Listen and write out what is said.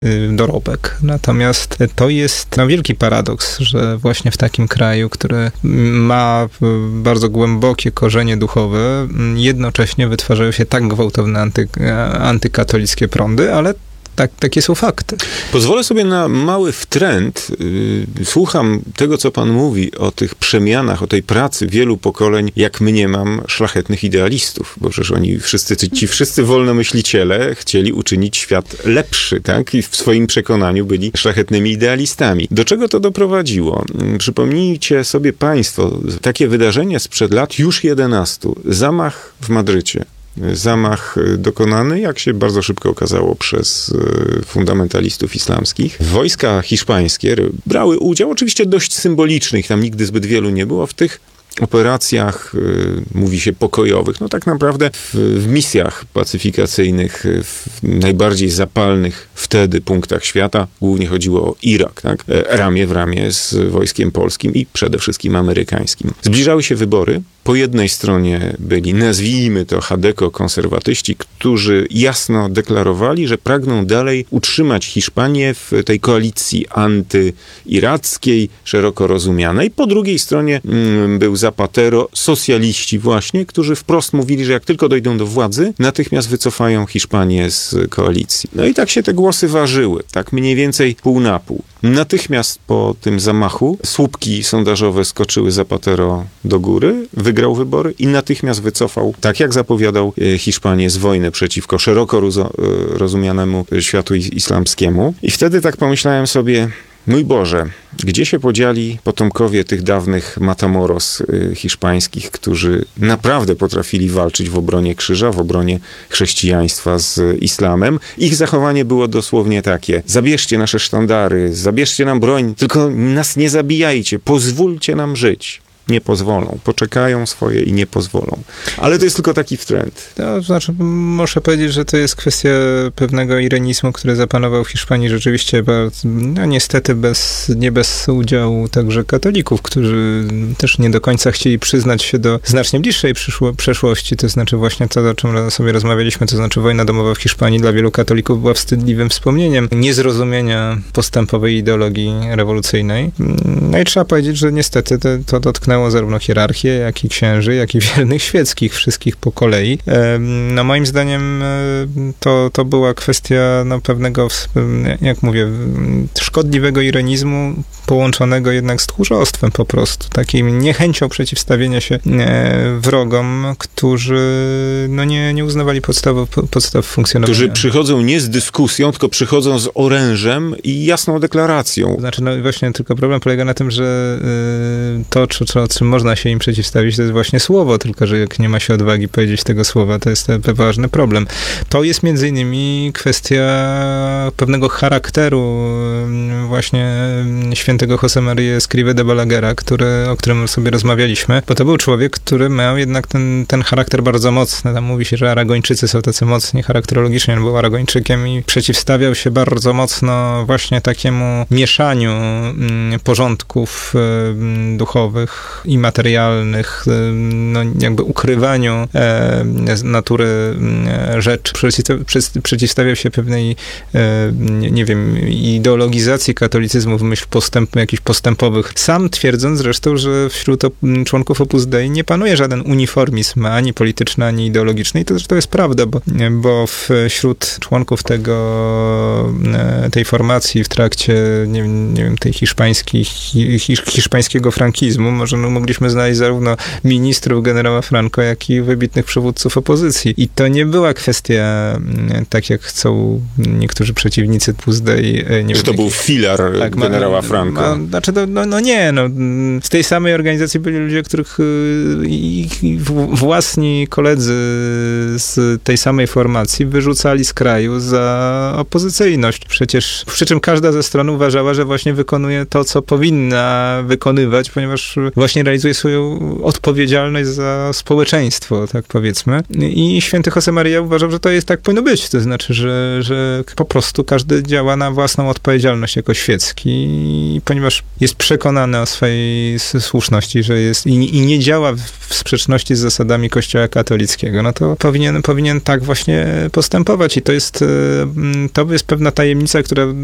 dorobek. Natomiast to jest wielki paradoks, że właśnie w takim kraju, który ma bardzo głębokie korzenie duchowe, jednocześnie wytwarzają się tak gwałtowne antykatolickie prądy, ale takie są fakty. Pozwolę sobie na mały wtręt. Słucham tego, co pan mówi o tych przemianach, o tej pracy wielu pokoleń, jak mniemam, szlachetnych idealistów, bo przecież ci wszyscy wolnomyśliciele chcieli uczynić świat lepszy, tak? I w swoim przekonaniu byli szlachetnymi idealistami. Do czego to doprowadziło? Przypomnijcie sobie państwo takie wydarzenie sprzed lat już 11. Zamach w Madrycie. Zamach dokonany, jak się bardzo szybko okazało, przez fundamentalistów islamskich. Wojska hiszpańskie brały udział, oczywiście dość symbolicznych, tam nigdy zbyt wielu nie było, w tych operacjach, mówi się pokojowych, no tak naprawdę w misjach pacyfikacyjnych, w najbardziej zapalnych wtedy punktach świata, głównie chodziło o Irak, tak? Ramię w ramię z wojskiem polskim i przede wszystkim amerykańskim. Zbliżały się wybory. Po jednej stronie byli, nazwijmy to, chadeko-konserwatyści, którzy jasno deklarowali, że pragną dalej utrzymać Hiszpanię w tej koalicji antyirackiej, szeroko rozumianej. Po drugiej stronie był Zapatero, socjaliści właśnie, którzy wprost mówili, że jak tylko dojdą do władzy, natychmiast wycofają Hiszpanię z koalicji. No i tak się te głosy ważyły, tak mniej więcej pół na pół. Natychmiast po tym zamachu słupki sondażowe skoczyły Zapatero do góry, wygrał wybory i natychmiast wycofał, tak jak zapowiadał, Hiszpanię z wojny przeciwko szeroko rozumianemu światu islamskiemu. I wtedy tak pomyślałem sobie, mój Boże, gdzie się podzieli potomkowie tych dawnych Matamoros hiszpańskich, którzy naprawdę potrafili walczyć w obronie krzyża, w obronie chrześcijaństwa z islamem. Ich zachowanie było dosłownie takie: zabierzcie nasze sztandary, zabierzcie nam broń, tylko nas nie zabijajcie, pozwólcie nam żyć. Nie pozwolą. Poczekają swoje i nie pozwolą. Ale to jest tylko taki wtręt. To znaczy, muszę powiedzieć, że to jest kwestia pewnego irenizmu, który zapanował w Hiszpanii rzeczywiście, no niestety nie bez udziału także katolików, którzy też nie do końca chcieli przyznać się do znacznie bliższej przeszłości, to znaczy właśnie to, o czym sobie rozmawialiśmy, to znaczy wojna domowa w Hiszpanii dla wielu katolików była wstydliwym wspomnieniem niezrozumienia postępowej ideologii rewolucyjnej. No i trzeba powiedzieć, że niestety to dotknęło zarówno hierarchię, jak i księży, jak i wiernych świeckich, wszystkich po kolei. No moim zdaniem to była kwestia pewnego, jak mówię, szkodliwego ironizmu, połączonego jednak z tchórzostwem po prostu, takim niechęcią przeciwstawienia się wrogom, którzy nie uznawali podstaw funkcjonowania. Którzy przychodzą nie z dyskusją, tylko przychodzą z orężem i jasną deklaracją. Znaczy, właśnie tylko problem polega na tym, że to, czym można się im przeciwstawić, to jest właśnie słowo, tylko że jak nie ma się odwagi powiedzieć tego słowa, to jest ważny problem. To jest między innymi kwestia pewnego charakteru właśnie świętego Josemaria Escrivá de Balagera, o którym sobie rozmawialiśmy, bo to był człowiek, który miał jednak ten charakter bardzo mocny. Tam mówi się, że Aragończycy są tacy mocni charakterologicznie, on był Aragończykiem i przeciwstawiał się bardzo mocno właśnie takiemu mieszaniu porządków duchowych i materialnych, jakby ukrywaniu natury rzeczy. Przeciwstawiał się pewnej, nie wiem, ideologizacji katolicyzmu w myśl jakichś postępowych. Sam twierdząc zresztą, że wśród członków Opus Dei nie panuje żaden uniformizm, ani polityczny, ani ideologiczny. I to zresztą jest prawda, bo wśród członków tej formacji w trakcie, nie wiem, tej hiszpańskiego frankizmu mogliśmy znaleźć zarówno ministrów generała Franco, jak i wybitnych przywódców opozycji. I to nie była kwestia, tak jak chcą niektórzy przeciwnicy Opus Dei. Że to był filar generała Franco. Z tej samej organizacji byli ludzie, których własni koledzy z tej samej formacji wyrzucali z kraju za opozycyjność. Przy czym każda ze stron uważała, że właśnie wykonuje to, co powinna wykonywać, ponieważ właśnie realizuje swoją odpowiedzialność za społeczeństwo, tak powiedzmy. I święty Josemaria uważał, że to jest tak powinno być. To znaczy, że po prostu każdy działa na własną odpowiedzialność jako świecki, ponieważ jest przekonany o swojej słuszności, że jest i nie działa w sprzeczności z zasadami Kościoła katolickiego, no to powinien tak właśnie postępować. I to jest pewna tajemnica, która